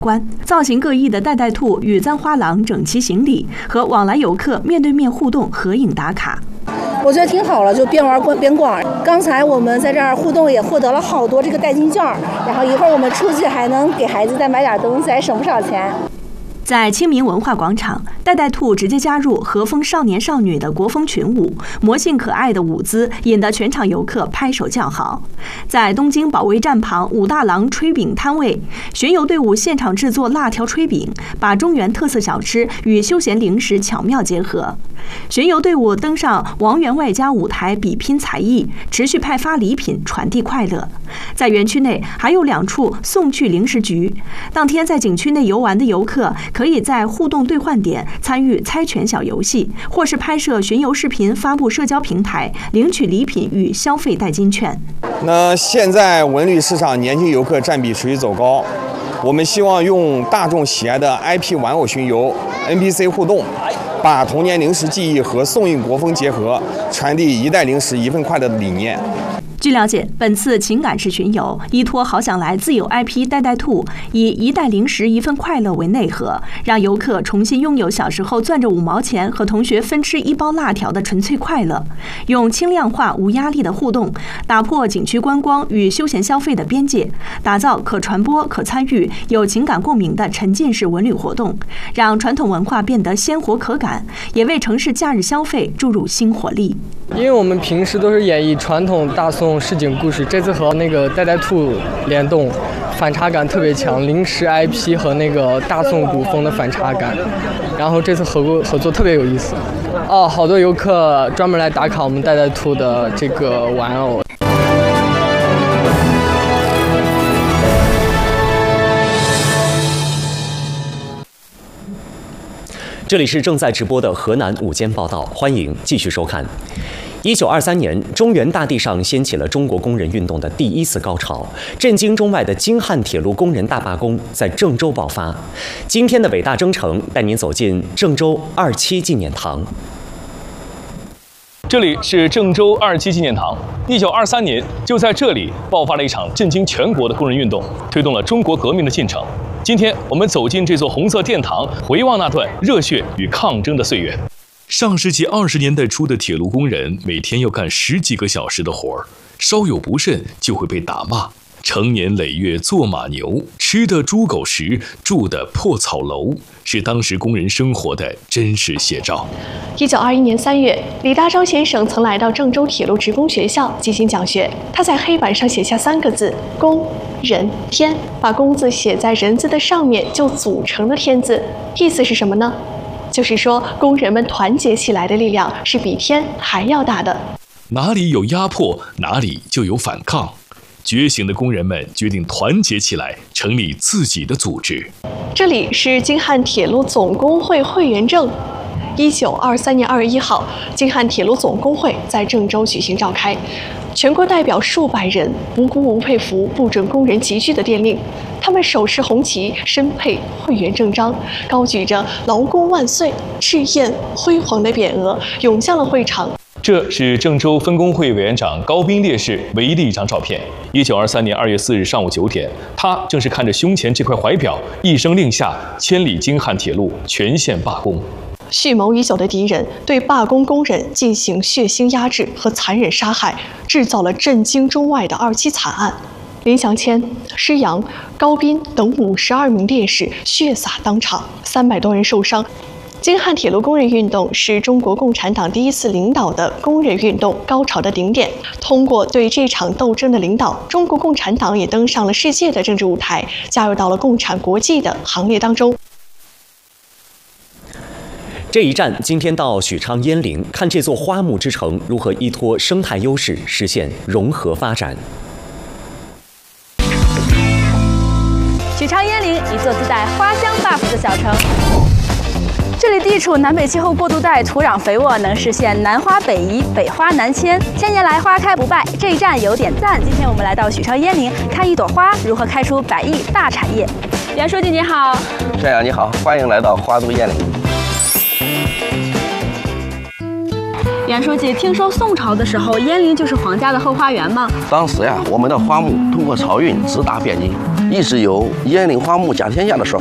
观。造型各异的代代兔与簪花郎整齐行礼，和往来游客面对面互动合影打卡。 我觉得挺好了，就边玩边逛。刚才我们在这儿互动也获得了好多这个代金券，然后一会儿我们出去还能给孩子再买点东西，还省不少钱。 在清明文化广场，代代兔直接加入和风少年少女的国风群舞，魔性可爱的舞姿引得全场游客拍手叫好。在东京保卫战旁武大郎炊饼摊位，巡游队伍现场制作辣条炊饼，把中原特色小吃与休闲零食巧妙结合。巡游队伍登上王员外家舞台比拼才艺，持续派发礼品传递快乐。在园区内还有2处送趣零食局，当天在景区内游玩的游客可以在互动兑换点参与猜拳小游戏，或是拍摄巡游视频发布社交平台，领取礼品与消费代金券。 那现在文旅市场年轻游客占比持续走高，我们希望用大众喜爱的 IP 玩偶巡游、NPC 互动，把童年零食记忆和送印国风结合，传递一袋零食一份快乐的理念。 据了解，本次情感式巡游，依托好想来自有 IP 代代兔，以一袋零食一份快乐为内核，让游客重新拥有小时候攥着5毛钱和同学分吃1包辣条的纯粹快乐，用轻量化、无压力的互动，打破景区观光与休闲消费的边界，打造可传播、可参与、有情感共鸣的沉浸式文旅活动，让传统文化变得鲜活可感，也为城市假日消费注入新活力。 因为我们平时都是演绎传统大宋市井故事，这次和那个代代兔联动，反差感特别强，零食 IP 和那个大宋古风的反差感，然后这次合作特别有意思。好多游客专门来打卡我们代代兔的这个玩偶。 这里是正在直播的河南午间报道，欢迎继续收看。1923年，中原大地上掀起了中国工人运动的第一次高潮，震惊中外的京汉铁路工人大罢工在郑州爆发。今天的伟大征程带您走进郑州27纪念堂。 这里是郑州27纪念堂。1923年，就在这里爆发了一场震惊全国的工人运动，推动了中国革命的进程。今天我们走进这座红色殿堂，回望那段热血与抗争的岁月。 上世纪20年代初的铁路工人，每天要干10几个小时的活儿，稍有不慎就会被打骂。成年累月做马牛，吃的猪狗食，住的破草楼，是当时工人生活的真实写照。 1921年3月，李大钊先生曾来到郑州铁路职工学校进行讲学。他在黑板上写下3个字：工人天，把工字写在人字的上面，就组成了天字。意思是什么呢？就是说，工人们团结起来的力量是比天还要大的。 哪里有压迫，哪里就有反抗。觉醒的工人们决定团结起来，成立自己的组织。 这里是京汉铁路总工会会员证。1923年2月1号，京汉铁路总工会在郑州举行召开，全国代表数百人无辜无佩服不准工人集聚的电令。他们手持红旗，身佩会员证章，高举着“劳工万岁”赤焰辉煌的匾额，涌向了会场。 这是郑州分工会委员长高斌烈士唯一的一张照片。1923年2月4日上午9点，他正是看着胸前这块怀表，一声令下，千里京汉铁路全线罢工。 蓄谋已久的敌人对罢工工人进行血腥压制和残忍杀害，制造了震惊中外的2起惨案。林祥谦、施洋、高斌等52名烈士血洒当场，300多人受伤。京汉铁路工人运动是中国共产党第一次领导的工人运动高潮的顶点。通过对这场斗争的领导，中国共产党也登上了世界的政治舞台，加入到了共产国际的行列当中。 这一站今天到许昌鄢陵，看这座花木之城如何依托生态优势实现融合发展。 许昌鄢陵，一座自带花香 buff 的小城。这里地处南北气候过渡带，土壤肥沃，能实现南花北移、北花南迁。千年来花开不败，这一站有点赞。今天我们来到许昌鄢陵，看一朵花如何开出100亿大产业。袁书记你好。 这样你好，欢迎来到花都鄢陵。 袁书记，听说宋朝的时候，鄢陵就是皇家的后花园吗？ 当时呀，我们的花木通过漕运直达汴京， 一直有“烟林花木甲天下”的说